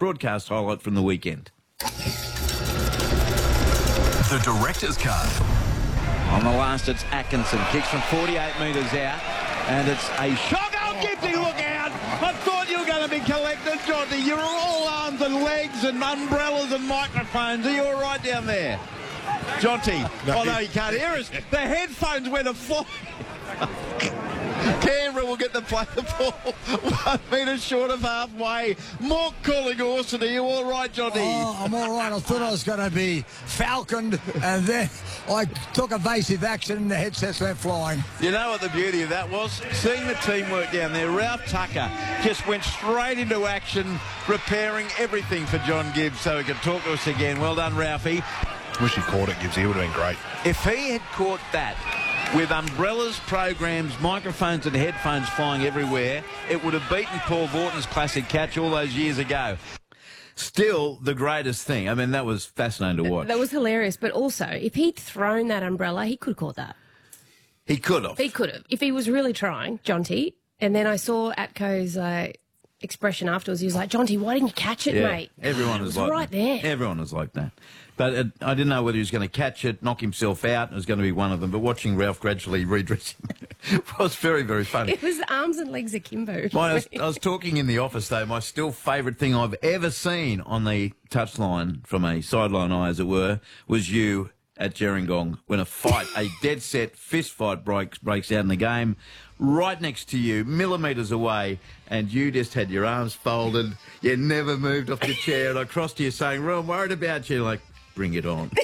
broadcast highlight from the weekend. The director's cut. On the last, it's Atkinson. Kicks from 48 metres out. And it's a shot. Oh, Gibbsy, look out. I thought you were going to be collected, Johnny. You're all arms and legs and umbrellas and microphones. Are you all right down there? Jonty, although you can't hear us, the headphones went a fly. Canberra will get to play the ball 1 metre short of halfway. More calling Orson. Are you all right, Johnny? Oh, I'm all right. I thought I was going to be falconed, and then I took evasive action and the headsets went flying. You know what the beauty of that was? Seeing the teamwork down there. Ralph Tucker just went straight into action, repairing everything for John Gibbs so he could talk to us again. Well done, Ralphie. Wish he caught it, Gibbs. He would have been great. If he had caught that with umbrellas, programs, microphones and headphones flying everywhere, it would have beaten Paul Vorton's classic catch all those years ago. Still the greatest thing. I mean, that was fascinating to watch. That was hilarious. But also, if he'd thrown that umbrella, he could have caught that. He could have. He could have. If he was really trying, Jonty. And then I saw Atco's expression afterwards. He was like, Jonty, why didn't you catch it, mate? Everyone was like right that. there. Everyone was like that. But I didn't know whether he was going to catch it, knock himself out. It was going to be one of them. But watching Ralph gradually redress him was very, very funny. It was arms and legs akimbo. I was talking in the office, though. My still favourite thing I've ever seen on the touchline, from a sideline eye, as it were, was you at Gerringong when a fight, a dead-set fist fight breaks out in the game, right next to you, millimetres away, and you just had your arms folded. You never moved off the chair, and I crossed to you saying, "Ro, I'm worried about you." Like, bring it on.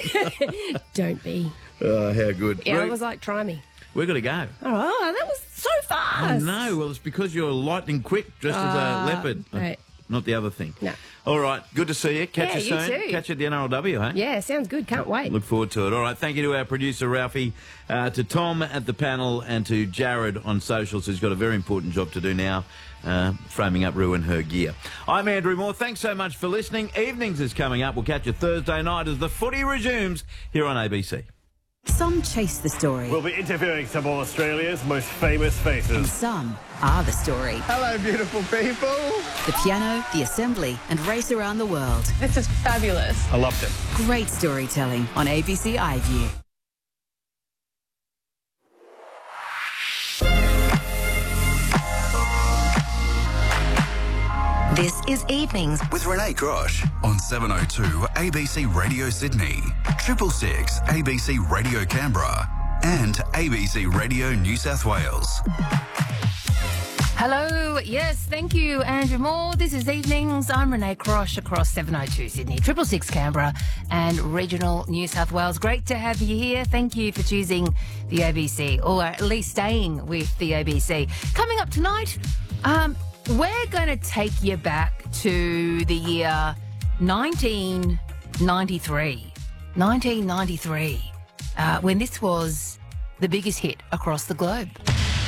Don't be. Oh, how good. Yeah, I was like, try me. We've got to go. Oh, that was so fast. I know. Well, it's because you're lightning quick, dressed as a leopard. Right. Not the other thing. No. All right. Good to see you. Catch you soon. too. Catch you at the NRLW, hey? Yeah, sounds good. Can't wait. Look forward to it. All right. Thank you to our producer, Ralphie, to Tom at the panel, and to Jared on socials, who's got a very important job to do now, framing up Rue and her gear. I'm Andrew Moore. Thanks so much for listening. Evenings is coming up. We'll catch you Thursday night as the footy resumes here on ABC. Some chase the story. We'll be interviewing some of Australia's most famous And faces. some are the story. Hello, beautiful people. The piano, the assembly, and race around the world. This is fabulous. I loved it. Great storytelling on ABC iView. This is Evenings With Renee Grosh on 702 ABC Radio Sydney, 666 ABC Radio Canberra, and ABC Radio New South Wales. Hello, yes, thank you, Andrew Moore. This is Evenings. I'm Renee Crosh across 702 Sydney, 666 Canberra and regional New South Wales. Great to have you here. Thank you for choosing the ABC, or at least staying with the ABC. Coming up tonight, we're going to take you back to the year 1993. 1993, when this was the biggest hit across the globe.